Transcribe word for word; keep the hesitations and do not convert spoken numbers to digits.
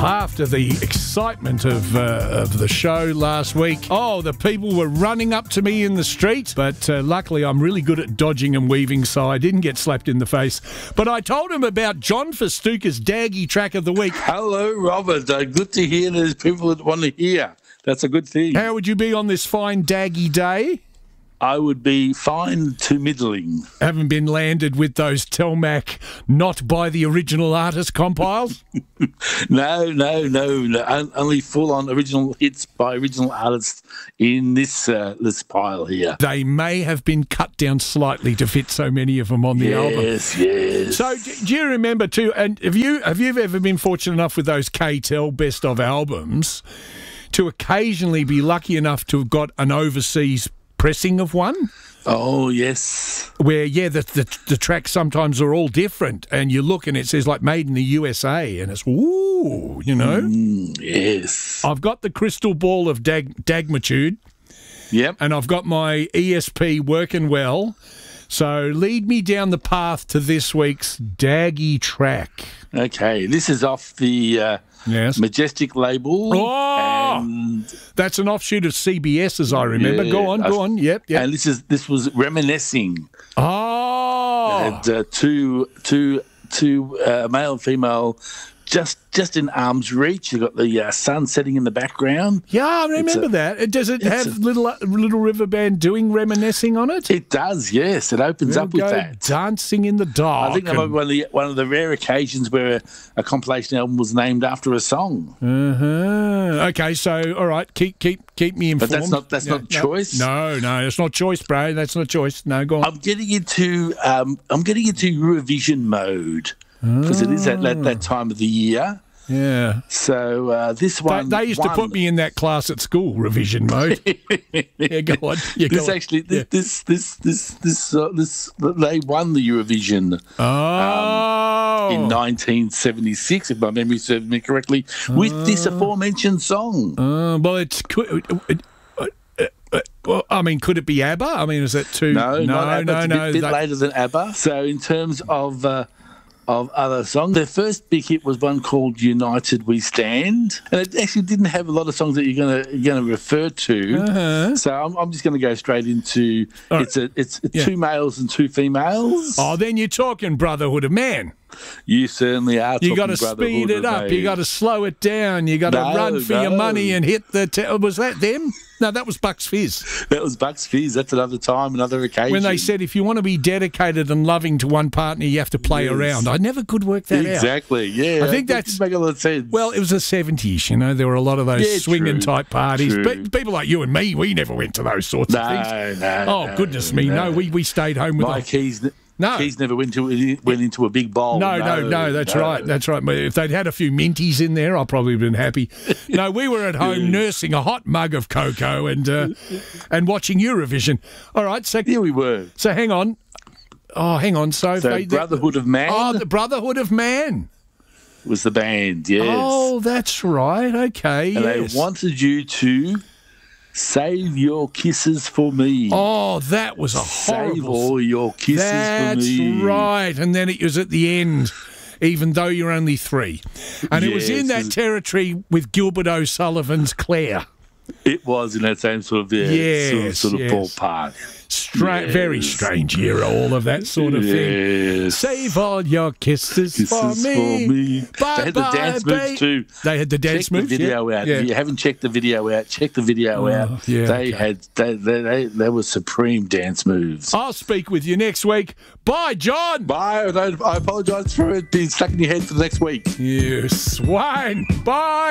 After the excitement of uh, of the show last week, oh, the people were running up to me in the street, but uh, luckily I'm really good at dodging and weaving, so I didn't get slapped in the face. But I told him about John Festuca's Daggy track of the week. Hello, Robert. Uh, good to hear there's people that want to hear. That's a good thing. How would you be on this fine Daggy day? I would be fine to middling. Haven't been landed with those Telmac not by the original artist compiles? no, no, no, no. Only full-on original hits by original artists in this uh, this pile here. They may have been cut down slightly to fit so many of them on the yes, album. Yes, yes. So do you remember too, and have you, have you ever been fortunate enough with those K-Tel best of albums to occasionally be lucky enough to have got an overseas pressing of one? Oh, yes. Where, yeah, the, the the tracks sometimes are all different, and you look and it says, like, made in the U S A, and it's, ooh, you know? Mm, yes. I've got the crystal ball of dag- Dagmitude. Yep. And I've got my E S P working well. So lead me down the path to this week's Daggy track. Okay, this is off the uh, yes. Majestic label. Oh! And that's an offshoot of C B S, as I remember. Yeah, go on, go I've, on. Yep, yep. And this is this was Reminiscing. Oh! It had uh, two two two uh, male and female. Just just in arm's reach. You've got the uh, sun setting in the background. Yeah, I remember a, that. Does it have a, Little uh, Little River Band doing Reminiscing on it? It does, yes. It opens we'll up with go that. Dancing in the Dark. I think that might be one of the, one of the rare occasions where a, a compilation album was named after a song. Uh-huh. Okay, so, all right, keep keep keep me informed. But that's not that's no, not no, choice. No, no, it's not choice, bro. That's not choice. No, go on. I'm getting into um, I'm getting into Eurovision mode because oh. it is at that, that time of the year. Yeah. So uh, this one, they, they used won. to put me in that class at school, revision mode. yeah, go on. Yeah, go this on. actually, yeah. this, this, this, this, uh, this, they won the Eurovision. Oh. Um, in nineteen seventy-six, if my memory serves me correctly, with uh, this aforementioned song. Uh, well, it's. It, uh, uh, well, I mean, could it be ABBA? I mean, is that too? No, no, not ABBA. no, It's a no. bit, bit that... later than ABBA. So, in terms of. Uh, Of other songs. Their first big hit was one called "United We Stand," and it actually didn't have a lot of songs that you're gonna you're gonna refer to. Uh-huh. So I'm, I'm just gonna go straight into oh, it's a it's yeah. two males and two females. Oh, then you're talking Brotherhood of Man. You certainly are. You got to speed it up. You got to slow it down. You got to no, run for no. your money and hit the. Te- was that them? No, that was Bucks Fizz. That was Bucks Fizz. That's another time, another occasion. When they said if you want to be dedicated and loving to one partner, you have to play yes. around. I never could work that exactly. out. Exactly. Yeah. I think that that's make a lot of sense. Well, it was the seventies. You know, there were a lot of those yeah, swinging true, type parties. true. But people like you and me, we never went to those sorts no, of things. No, oh no. goodness me, no. no. We we stayed home with my a, keys. No, Keys never went to went into a big bowl. No, no, no. no that's no. right. That's right. If they'd had a few minties in there, I'd probably have been happy. No, we were at home nursing a hot mug of cocoa and uh, and watching Eurovision. All right, so here we were. So hang on. Oh, hang on. So, so they, Brotherhood of Man. Oh, the Brotherhood of Man was the band. Yes. Oh, that's right. Okay. And yes. they wanted you to. Save your kisses for me. Oh, that was a horrible... Save all your kisses That's for me. That's right. And then it was at the end, even though you're only three. And yes, it was in that territory with Gilbert O'Sullivan's Claire. It was in that same sort of, yeah, yes, sort of, sort of yes. ballpark. Stra- yes. Very strange era, all of that sort of yes. thing. Save all your kisses, kisses for me. For me. Bye, they had bye, the dance babe. moves too. They had the dance check moves. the video yeah. out. Yeah. If you haven't checked the video out, check the video oh, out. Yeah, they okay. had they, they they they were supreme dance moves. I'll speak with you next week. Bye, John. Bye. I, I apologise for it being stuck in your head for the next week. You swine. Bye.